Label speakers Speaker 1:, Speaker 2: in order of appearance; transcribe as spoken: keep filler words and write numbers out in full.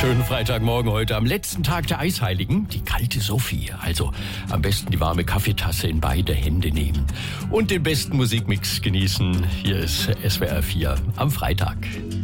Speaker 1: Schönen Freitagmorgen heute am letzten Tag der Eisheiligen, die kalte Sophie. Also am besten die warme Kaffeetasse in beide Hände nehmen und den besten Musikmix genießen. Hier ist S W R vier am Freitag.